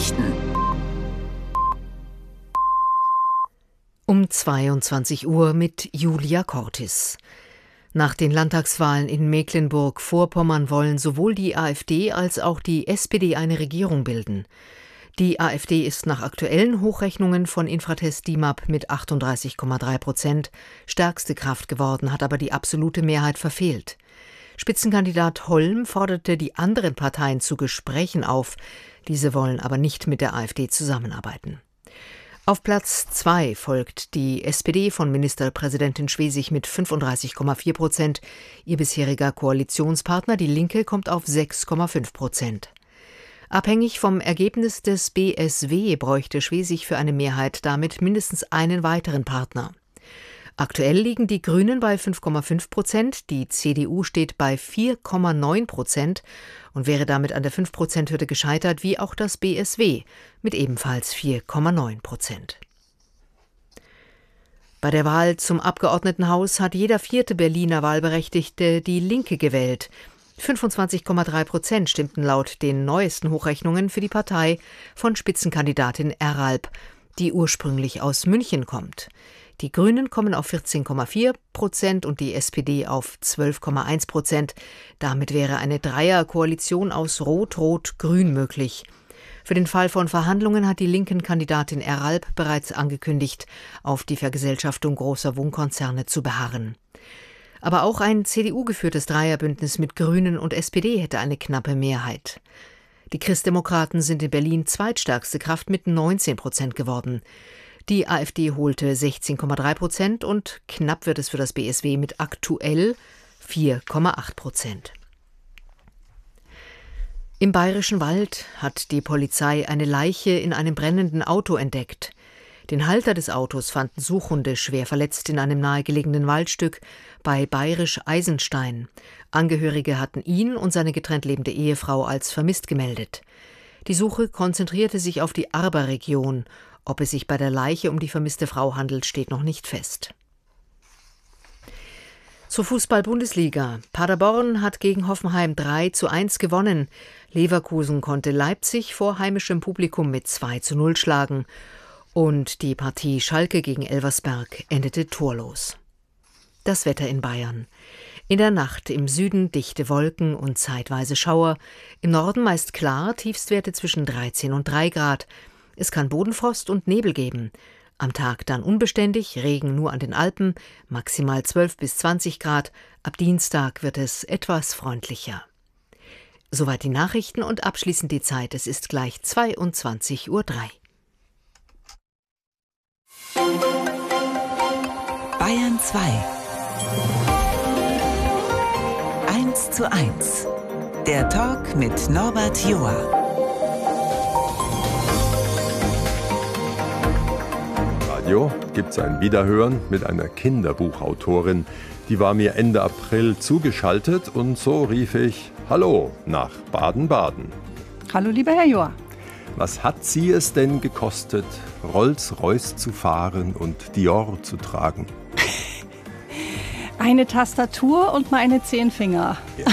Nachrichten. Um 22 Uhr mit Julia Cortis. Nach den Landtagswahlen in Mecklenburg-Vorpommern wollen sowohl die AfD als auch die SPD eine Regierung bilden. Die AfD ist nach aktuellen Hochrechnungen von Infratest DIMAP mit 38,3% stärkste Kraft geworden, hat aber die absolute Mehrheit verfehlt. Spitzenkandidat Holm forderte die anderen Parteien zu Gesprächen auf. Diese wollen aber nicht mit der AfD zusammenarbeiten. Auf Platz 2 folgt die SPD von Ministerpräsidentin Schwesig mit 35,4%. Ihr bisheriger Koalitionspartner, die Linke, kommt auf 6,5%. Abhängig vom Ergebnis des BSW bräuchte Schwesig für eine Mehrheit damit mindestens einen weiteren Partner. Aktuell liegen die Grünen bei 5,5%, die CDU steht bei 4,9% und wäre damit an der 5%-Hürde gescheitert, wie auch das BSW mit ebenfalls 4,9%. Bei der Wahl zum Abgeordnetenhaus hat jeder vierte Berliner Wahlberechtigte die Linke gewählt. 25,3% stimmten laut den neuesten Hochrechnungen für die Partei von Spitzenkandidatin Eralp, die ursprünglich aus München kommt. Die Grünen kommen auf 14,4% und die SPD auf 12,1%. Damit wäre eine Dreierkoalition aus Rot-Rot-Grün möglich. Für den Fall von Verhandlungen hat die linken Kandidatin Eralp bereits angekündigt, auf die Vergesellschaftung großer Wohnkonzerne zu beharren. Aber auch ein CDU-geführtes Dreierbündnis mit Grünen und SPD hätte eine knappe Mehrheit. Die Christdemokraten sind in Berlin zweitstärkste Kraft mit 19% geworden. Die AfD holte 16,3% und knapp wird es für das BSW mit aktuell 4,8%. Im Bayerischen Wald hat die Polizei eine Leiche in einem brennenden Auto entdeckt. Den Halter des Autos fanden Suchhunde schwer verletzt in einem nahegelegenen Waldstück bei Bayerisch-Eisenstein. Angehörige hatten ihn und seine getrennt lebende Ehefrau als vermisst gemeldet. Die Suche konzentrierte sich auf die Arber-Region. Ob es sich bei der Leiche um die vermisste Frau handelt, steht noch nicht fest. Zur Fußball-Bundesliga. Paderborn hat gegen Hoffenheim 3:1 gewonnen. Leverkusen konnte Leipzig vor heimischem Publikum mit 2:0 schlagen. Und die Partie Schalke gegen Elversberg endete torlos. Das Wetter in Bayern. In der Nacht im Süden dichte Wolken und zeitweise Schauer. Im Norden meist klar, Tiefstwerte zwischen 13 und 3 Grad. Es kann Bodenfrost und Nebel geben. Am Tag dann unbeständig, Regen nur an den Alpen, maximal 12 bis 20 Grad. Ab Dienstag wird es etwas freundlicher. Soweit die Nachrichten und abschließend die Zeit. Es ist gleich 22:03 Uhr. Bayern 2. 1:1. Der Talk mit Norbert Joa. Gibt es ein Wiederhören mit einer Kinderbuchautorin. Die war mir Ende April zugeschaltet und so rief ich Hallo nach Baden-Baden. Hallo lieber Herr Joa. Was hat Sie es denn gekostet, Rolls-Royce zu fahren und Dior zu tragen? Eine Tastatur und meine 10 Finger. Ja.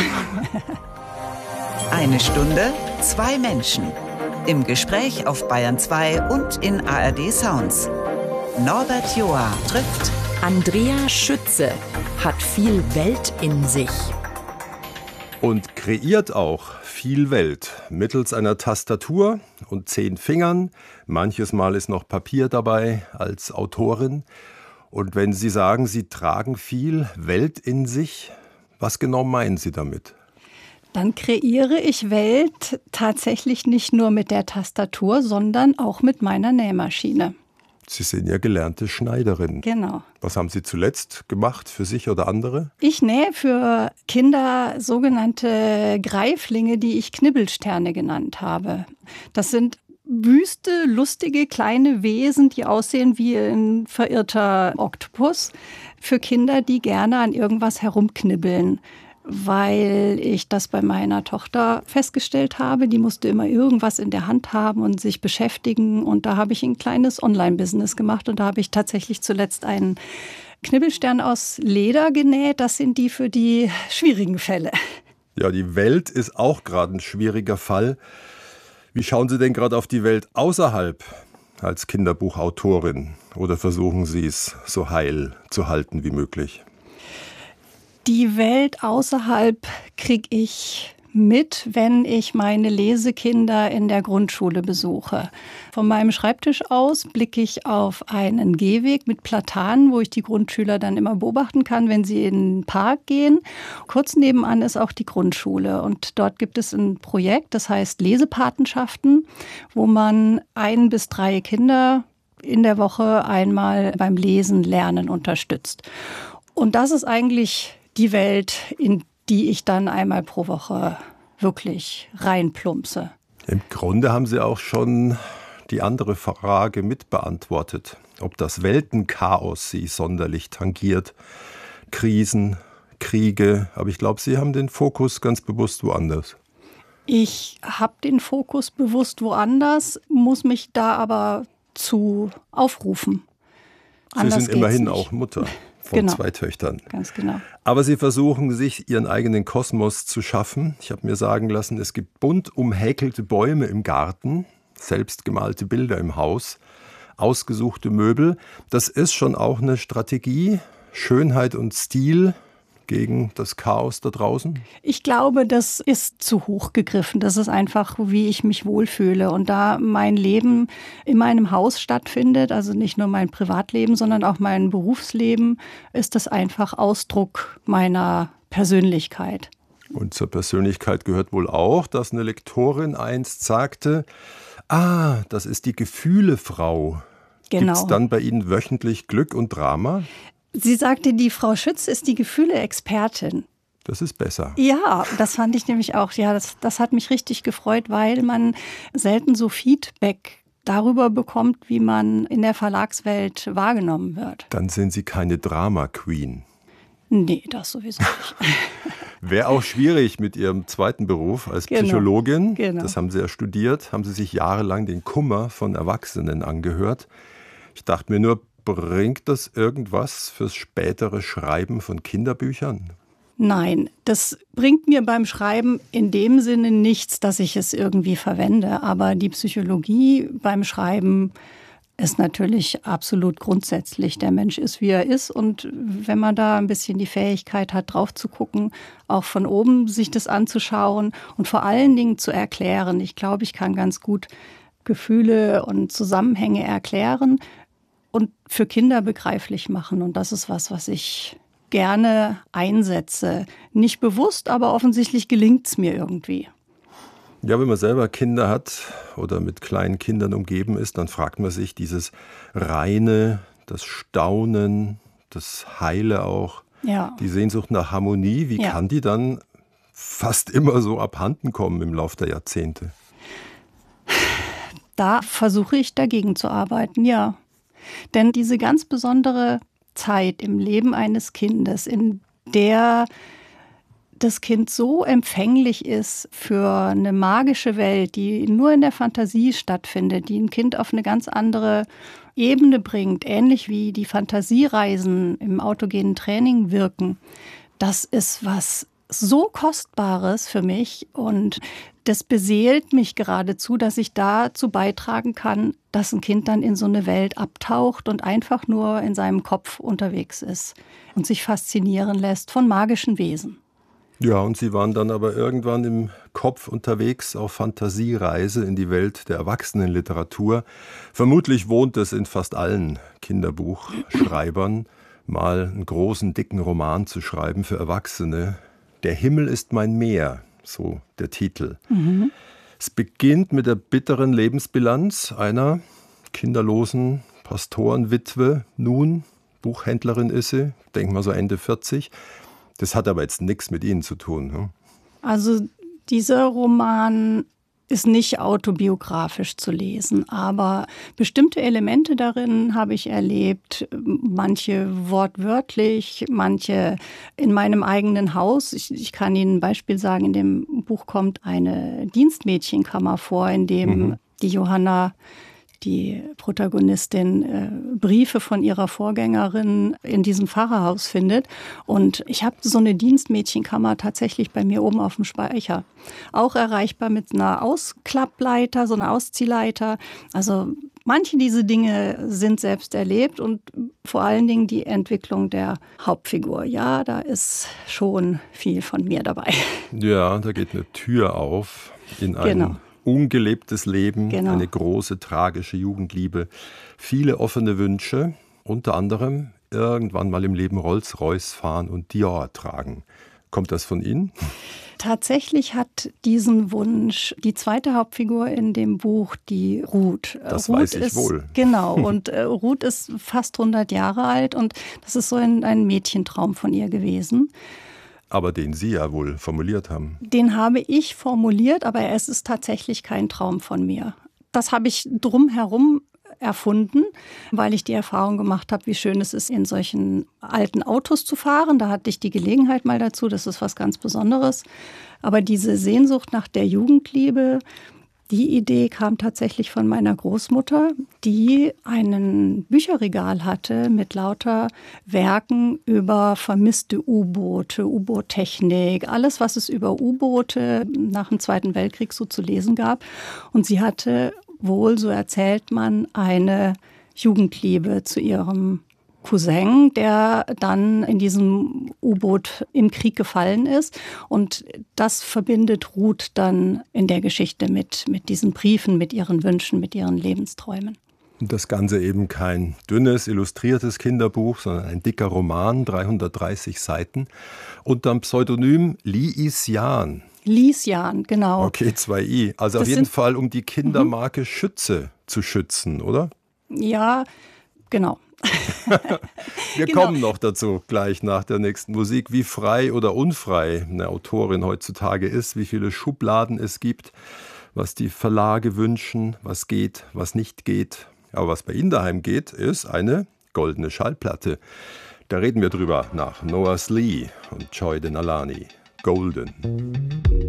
Eine Stunde, 2 Menschen. Im Gespräch auf Bayern 2 und in ARD Sounds. Norbert Joa trifft Andrea Schütze, hat viel Welt in sich. Und kreiert auch viel Welt mittels einer Tastatur und 10 Fingern. Manches Mal ist noch Papier dabei als Autorin. Und wenn Sie sagen, Sie tragen viel Welt in sich, was genau meinen Sie damit? Dann kreiere ich Welt tatsächlich nicht nur mit der Tastatur, sondern auch mit meiner Nähmaschine. Sie sind ja gelernte Schneiderin. Genau. Was haben Sie zuletzt gemacht, für sich oder andere? Ich nähe für Kinder sogenannte Greiflinge, die ich Knibbelsterne genannt habe. Das sind wüste, lustige kleine Wesen, die aussehen wie ein verirrter Oktopus. Für Kinder, die gerne an irgendwas herumknibbeln. Weil ich das bei meiner Tochter festgestellt habe. Die musste immer irgendwas in der Hand haben und sich beschäftigen. Und da habe ich ein kleines Online-Business gemacht. Und da habe ich tatsächlich zuletzt einen Knibbelstern aus Leder genäht. Das sind die für die schwierigen Fälle. Ja, die Welt ist auch gerade ein schwieriger Fall. Wie schauen Sie denn gerade auf die Welt außerhalb als Kinderbuchautorin? Oder versuchen Sie es so heil zu halten wie möglich? Die Welt außerhalb kriege ich mit, wenn ich meine Lesekinder in der Grundschule besuche. Von meinem Schreibtisch aus blicke ich auf einen Gehweg mit Platanen, wo ich die Grundschüler dann immer beobachten kann, wenn sie in den Park gehen. Kurz nebenan ist auch die Grundschule und dort gibt es ein Projekt, das heißt Lesepatenschaften, wo man 1 bis 3 Kinder in der Woche einmal beim Lesen lernen unterstützt. Und das ist eigentlich die Welt, in die ich dann einmal pro Woche wirklich reinplumpse. Im Grunde haben Sie auch schon die andere Frage mitbeantwortet, ob das Weltenchaos Sie sonderlich tangiert. Krisen, Kriege, aber ich glaube, Sie haben den Fokus ganz bewusst woanders. Ich habe den Fokus bewusst woanders, muss mich da aber zu aufrufen. Sie sind immerhin auch Mutter von 2 Töchtern. Ganz genau. Aber Sie versuchen, sich Ihren eigenen Kosmos zu schaffen. Ich habe mir sagen lassen, es gibt bunt umhäkelte Bäume im Garten, selbstgemalte Bilder im Haus, ausgesuchte Möbel. Das ist schon auch eine Strategie, Schönheit und Stil gegen das Chaos da draußen? Ich glaube, das ist zu hoch gegriffen. Das ist einfach, wie ich mich wohlfühle. Und da mein Leben in meinem Haus stattfindet, also nicht nur mein Privatleben, sondern auch mein Berufsleben, ist das einfach Ausdruck meiner Persönlichkeit. Und zur Persönlichkeit gehört wohl auch, dass eine Lektorin einst sagte, das ist die Gefühlefrau. Genau. Gibt es dann bei Ihnen wöchentlich Glück und Drama? Sie sagte, die Frau Schütz ist die Gefühle-Expertin. Das ist besser. Ja, das fand ich nämlich auch. Ja, das hat mich richtig gefreut, weil man selten so Feedback darüber bekommt, wie man in der Verlagswelt wahrgenommen wird. Dann sind Sie keine Drama-Queen. Nee, das sowieso nicht. Wäre auch schwierig mit Ihrem zweiten Beruf als Psychologin. Genau. Das haben Sie ja studiert, haben Sie sich jahrelang den Kummer von Erwachsenen angehört. Ich dachte mir nur, bringt das irgendwas fürs spätere Schreiben von Kinderbüchern? Nein, das bringt mir beim Schreiben in dem Sinne nichts, dass ich es irgendwie verwende. Aber die Psychologie beim Schreiben ist natürlich absolut grundsätzlich. Der Mensch ist, wie er ist. Und wenn man da ein bisschen die Fähigkeit hat, drauf zu gucken, auch von oben sich das anzuschauen und vor allen Dingen zu erklären. Ich glaube, ich kann ganz gut Gefühle und Zusammenhänge erklären und für Kinder begreiflich machen. Und das ist was ich gerne einsetze. Nicht bewusst, aber offensichtlich gelingt es mir irgendwie. Ja, wenn man selber Kinder hat oder mit kleinen Kindern umgeben ist, dann fragt man sich dieses Reine, das Staunen, das Heile auch, die Sehnsucht nach Harmonie, wie kann die dann fast immer so abhanden kommen im Laufe der Jahrzehnte? Da versuche ich dagegen zu arbeiten, ja. Denn diese ganz besondere Zeit im Leben eines Kindes, in der das Kind so empfänglich ist für eine magische Welt, die nur in der Fantasie stattfindet, die ein Kind auf eine ganz andere Ebene bringt, ähnlich wie die Fantasiereisen im autogenen Training wirken, das ist was so Kostbares für mich und das beseelt mich geradezu, dass ich dazu beitragen kann, dass ein Kind dann in so eine Welt abtaucht und einfach nur in seinem Kopf unterwegs ist und sich faszinieren lässt von magischen Wesen. Ja, und Sie waren dann aber irgendwann im Kopf unterwegs auf Fantasiereise in die Welt der Erwachsenenliteratur. Vermutlich wohnt es in fast allen Kinderbuchschreibern, mal einen großen, dicken Roman zu schreiben für Erwachsene. Der Himmel ist mein Meer, so der Titel. Es beginnt mit der bitteren Lebensbilanz einer kinderlosen Pastorenwitwe. Nun, Buchhändlerin ist sie, denk mal so Ende 40. Das hat aber jetzt nichts mit Ihnen zu tun. Ne? Also dieser Roman ist nicht autobiografisch zu lesen, aber bestimmte Elemente darin habe ich erlebt, manche wortwörtlich, manche in meinem eigenen Haus. Ich kann Ihnen ein Beispiel sagen, in dem Buch kommt eine Dienstmädchenkammer vor, in dem die Johanna die Protagonistin Briefe von ihrer Vorgängerin in diesem Pfarrerhaus findet. Und ich habe so eine Dienstmädchenkammer tatsächlich bei mir oben auf dem Speicher. Auch erreichbar mit einer Ausklappleiter, so einer Ausziehleiter. Also manche dieser Dinge sind selbst erlebt und vor allen Dingen die Entwicklung der Hauptfigur. Ja, da ist schon viel von mir dabei. Ja, da geht eine Tür auf in ein ungelebtes Leben, eine große tragische Jugendliebe, viele offene Wünsche, unter anderem irgendwann mal im Leben Rolls-Royce fahren und Dior tragen. Kommt das von Ihnen? Tatsächlich hat diesen Wunsch die zweite Hauptfigur in dem Buch, die Ruth. Das Ruth weiß ich wohl. Genau, und Ruth ist fast 100 Jahre alt und das ist so ein Mädchentraum von ihr gewesen. Aber den Sie ja wohl formuliert haben. Den habe ich formuliert, aber es ist tatsächlich kein Traum von mir. Das habe ich drumherum erfunden, weil ich die Erfahrung gemacht habe, wie schön es ist, in solchen alten Autos zu fahren. Da hatte ich die Gelegenheit mal dazu, das ist was ganz Besonderes. Aber diese Sehnsucht nach der Jugendliebe, die Idee kam tatsächlich von meiner Großmutter, die ein Bücherregal hatte mit lauter Werken über vermisste U-Boote, U-Boot-Technik, alles, was es über U-Boote nach dem Zweiten Weltkrieg so zu lesen gab. Und sie hatte wohl, so erzählt man, eine Jugendliebe zu ihrem Cousin, der dann in diesem U-Boot im Krieg gefallen ist. Und das verbindet Ruth dann in der Geschichte mit diesen Briefen, mit ihren Wünschen, mit ihren Lebensträumen. Das Ganze eben kein dünnes, illustriertes Kinderbuch, sondern ein dicker Roman, 330 Seiten, unterm Pseudonym Liis Jahn. Liis Jahn, genau. Okay, 2 I. Also das auf jeden Fall, um die Kindermarke Schütze zu schützen, oder? Ja, genau. Wir kommen noch dazu, gleich nach der nächsten Musik, wie frei oder unfrei eine Autorin heutzutage ist, wie viele Schubladen es gibt, was die Verlage wünschen, was geht, was nicht geht. Aber was bei Ihnen daheim geht, ist eine goldene Schallplatte. Da reden wir drüber nach Noah Slee und Joy Denalani. Golden.